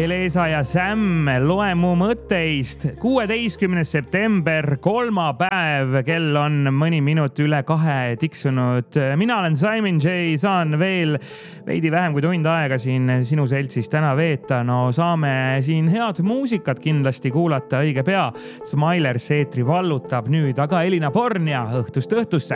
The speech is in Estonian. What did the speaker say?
Helesa ja Sam, loe mu mõtteist. 16. september, kolmapäev, kell on mõni minut üle 2 tiksunud. Mina olen Simon J, saan veel veidi vähem kui tund aega siin sinu seltsis täna veeta. No saame siin head muusikat kindlasti kuulata õige pea. Smilers eetri vallutab nüüd, aga Elina Born ja õhtust õhtusse.